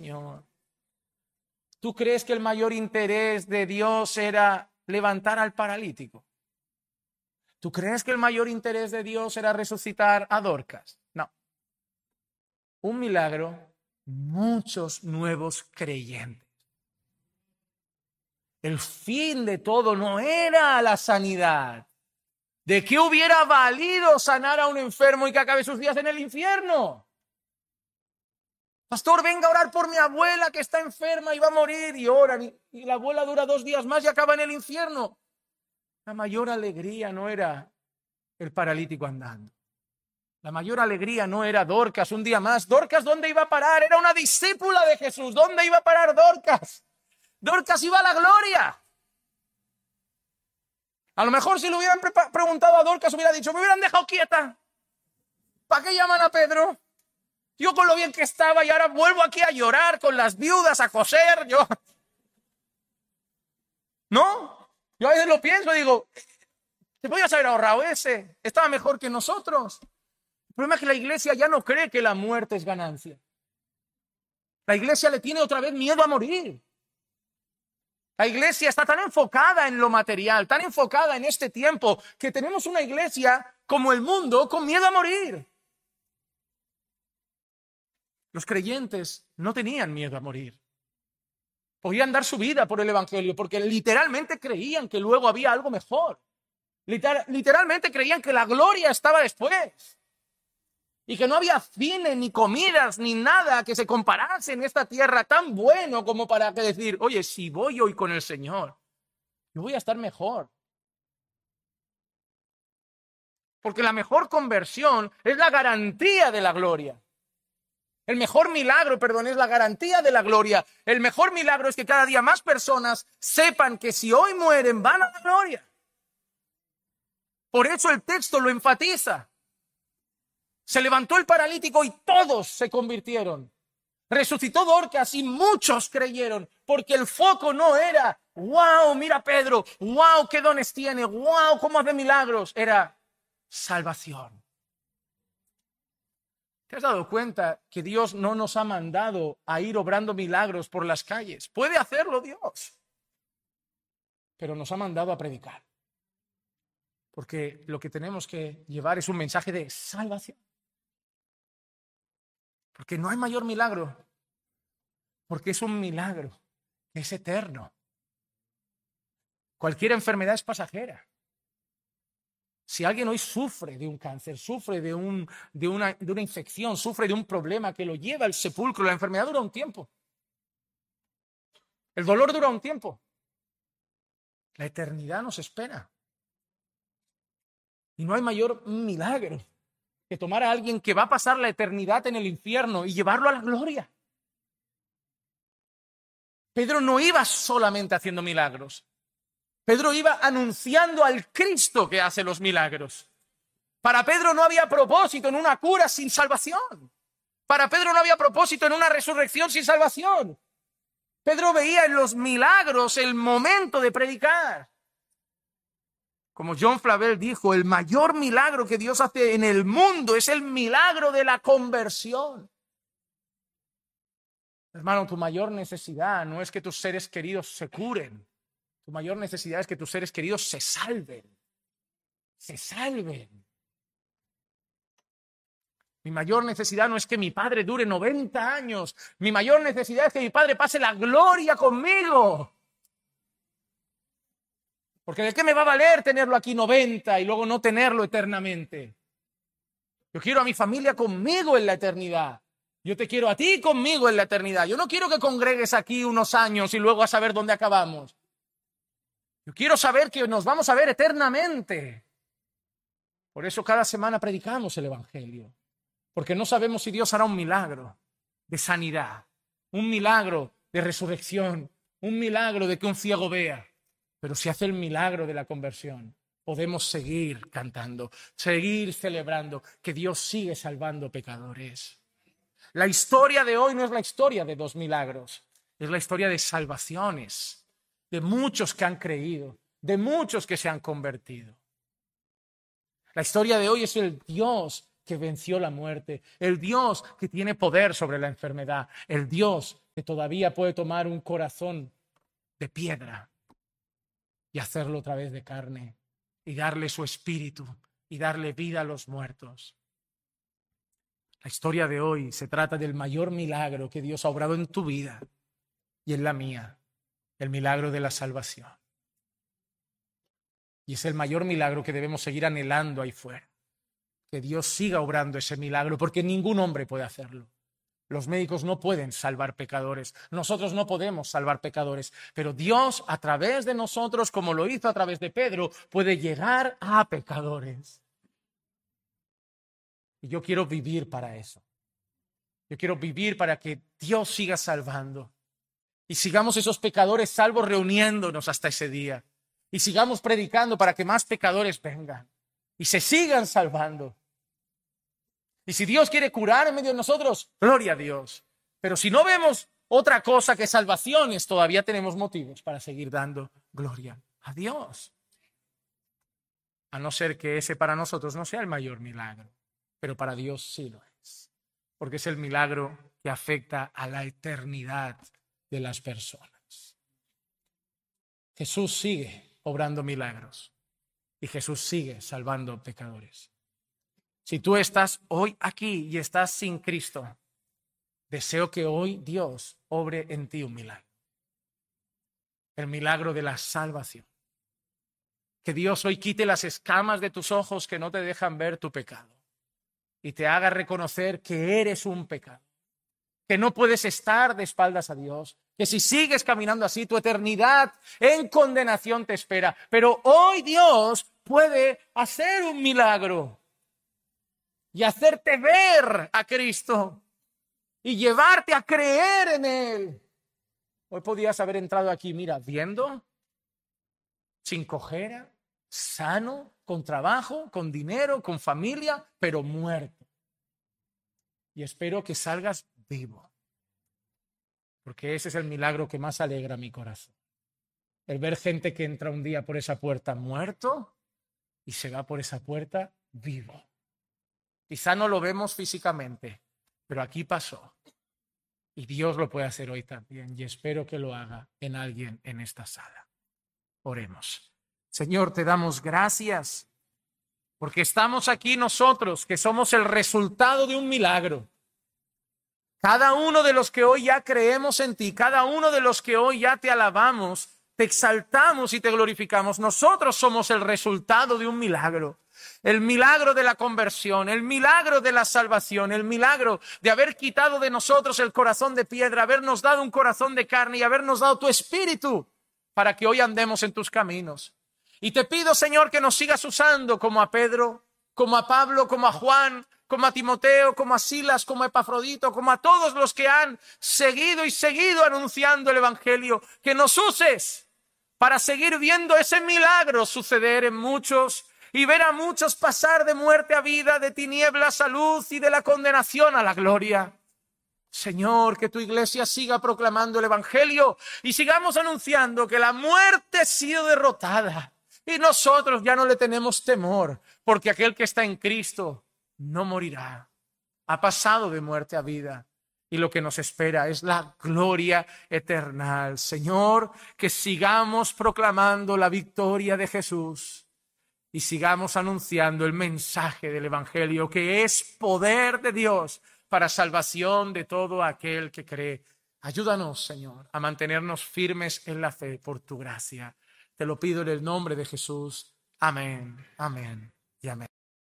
Señor. ¿Tú crees que el mayor interés de Dios era levantar al paralítico? ¿Tú crees que el mayor interés de Dios era resucitar a Dorcas? No. Un milagro, muchos nuevos creyentes. El fin de todo no era la sanidad. ¿De qué hubiera valido sanar a un enfermo y que acabe sus días en el infierno? Pastor, venga a orar por mi abuela que está enferma y va a morir, y oran, y la abuela dura 2 días más y acaba en el infierno. La mayor alegría no era el paralítico andando. La mayor alegría no era Dorcas un día más. ¿Dorcas dónde iba a parar? Era una discípula de Jesús. ¿Dónde iba a parar Dorcas? Dorcas iba a la gloria. A lo mejor si le hubieran preguntado a Dorcas hubiera dicho, me hubieran dejado quieta. ¿Para qué llaman a Pedro? Yo con lo bien que estaba y ahora vuelvo aquí a llorar con las viudas, a coser. ¿No? Yo a veces lo pienso y digo, te podías haber ahorrado ese. Estaba mejor que nosotros. El problema es que la iglesia ya no cree que la muerte es ganancia. La iglesia le tiene otra vez miedo a morir. La iglesia está tan enfocada en lo material, tan enfocada en este tiempo, que tenemos una iglesia como el mundo con miedo a morir. Los creyentes no tenían miedo a morir. Podían dar su vida por el evangelio porque literalmente creían que luego había algo mejor. Literalmente creían que la gloria estaba después. Y que no había cine, ni comidas, ni nada que se comparase en esta tierra tan bueno como para decir, oye, si voy hoy con el Señor, yo voy a estar mejor. Porque la mejor conversión es la garantía de la gloria. El mejor milagro, es la garantía de la gloria. El mejor milagro es que cada día más personas sepan que si hoy mueren van a la gloria. Por eso el texto lo enfatiza. Se levantó el paralítico y todos se convirtieron. Resucitó Dorcas y muchos creyeron, porque el foco no era, wow, mira Pedro, wow, qué dones tiene, wow, cómo hace milagros. Era salvación. ¿Te has dado cuenta que Dios no nos ha mandado a ir obrando milagros por las calles? Puede hacerlo Dios, pero nos ha mandado a predicar. Porque lo que tenemos que llevar es un mensaje de salvación. Porque no hay mayor milagro, porque es un milagro que es eterno. Cualquier enfermedad es pasajera. Si alguien hoy sufre de un cáncer, sufre de una infección, sufre de un problema que lo lleva al sepulcro, la enfermedad dura un tiempo. El dolor dura un tiempo. La eternidad nos espera. Y no hay mayor milagro que tomar a alguien que va a pasar la eternidad en el infierno y llevarlo a la gloria. Pedro no iba solamente haciendo milagros. Pedro iba anunciando al Cristo que hace los milagros. Para Pedro no había propósito en una cura sin salvación. Para Pedro no había propósito en una resurrección sin salvación. Pedro veía en los milagros el momento de predicar. Como John Flavel dijo, el mayor milagro que Dios hace en el mundo es el milagro de la conversión. Hermano, tu mayor necesidad no es que tus seres queridos se curen. Tu mayor necesidad es que tus seres queridos se salven. Se salven. Mi mayor necesidad no es que mi padre dure 90 años. Mi mayor necesidad es que mi padre pase la gloria conmigo. Porque ¿de qué me va a valer tenerlo aquí 90 y luego no tenerlo eternamente? Yo quiero a mi familia conmigo en la eternidad. Yo te quiero a ti conmigo en la eternidad. Yo no quiero que congregues aquí unos años y luego a saber dónde acabamos. Yo quiero saber que nos vamos a ver eternamente. Por eso cada semana predicamos el Evangelio. Porque no sabemos si Dios hará un milagro de sanidad, un milagro de resurrección, un milagro de que un ciego vea. Pero si hace el milagro de la conversión, podemos seguir cantando, seguir celebrando que Dios sigue salvando pecadores. La historia de hoy no es la historia de 2 milagros, es la historia de salvaciones, de muchos que han creído, de muchos que se han convertido. La historia de hoy es el Dios que venció la muerte, el Dios que tiene poder sobre la enfermedad, el Dios que todavía puede tomar un corazón de piedra y hacerlo otra vez de carne y darle su espíritu y darle vida a los muertos. La historia de hoy se trata del mayor milagro que Dios ha obrado en tu vida y en la mía, el milagro de la salvación. Y es el mayor milagro que debemos seguir anhelando ahí fuera. Que Dios siga obrando ese milagro, porque ningún hombre puede hacerlo. Los médicos no pueden salvar pecadores, nosotros no podemos salvar pecadores, pero Dios a través de nosotros, como lo hizo a través de Pedro, puede llegar a pecadores. Y yo quiero vivir para eso. Yo quiero vivir para que Dios siga salvando. Y sigamos esos pecadores salvos reuniéndonos hasta ese día. Y sigamos predicando para que más pecadores vengan y se sigan salvando. Y si Dios quiere curar en medio de nosotros, gloria a Dios. Pero si no vemos otra cosa que salvaciones, todavía tenemos motivos para seguir dando gloria a Dios. A no ser que ese para nosotros no sea el mayor milagro, pero para Dios sí lo es. Porque es el milagro que afecta a la eternidad de las personas. Jesús sigue obrando milagros y Jesús sigue salvando pecadores. Si tú estás hoy aquí y estás sin Cristo, deseo que hoy Dios obre en ti un milagro. El milagro de la salvación. Que Dios hoy quite las escamas de tus ojos que no te dejan ver tu pecado y te haga reconocer que eres un pecado, que no puedes estar de espaldas a Dios, que si sigues caminando así, tu eternidad en condenación te espera. Pero hoy Dios puede hacer un milagro y hacerte ver a Cristo y llevarte a creer en Él. Hoy podías haber entrado aquí, mira, viendo, sin cojera, sano, con trabajo, con dinero, con familia, pero muerto. Y espero que salgas vivo, porque ese es el milagro que más alegra mi corazón. El ver gente que entra un día por esa puerta muerto y se va por esa puerta vivo. Quizá no lo vemos físicamente, pero aquí pasó. Y Dios lo puede hacer hoy también, y espero que lo haga en alguien en esta sala. Oremos. Señor, te damos gracias porque estamos aquí nosotros, que somos el resultado de un milagro. Cada uno de los que hoy ya creemos en ti, cada uno de los que hoy ya te alabamos, te exaltamos y te glorificamos, nosotros somos el resultado de un milagro. El milagro de la conversión, el milagro de la salvación, el milagro de haber quitado de nosotros el corazón de piedra, habernos dado un corazón de carne y habernos dado tu espíritu para que hoy andemos en tus caminos. Y te pido, Señor, que nos sigas usando como a Pedro, como a Pablo, como a Juan, como a Timoteo, como a Silas, como a Epafrodito, como a todos los que han seguido anunciando el Evangelio, que nos uses para seguir viendo ese milagro suceder en muchos y ver a muchos pasar de muerte a vida, de tinieblas a luz y de la condenación a la gloria. Señor, que tu iglesia siga proclamando el Evangelio y sigamos anunciando que la muerte ha sido derrotada y nosotros ya no le tenemos temor, porque aquel que está en Cristo no morirá. Ha pasado de muerte a vida y lo que nos espera es la gloria eterna. Señor, que sigamos proclamando la victoria de Jesús y sigamos anunciando el mensaje del Evangelio, que es poder de Dios para salvación de todo aquel que cree. Ayúdanos, Señor, a mantenernos firmes en la fe por tu gracia. Te lo pido en el nombre de Jesús. Amén, amén y amén.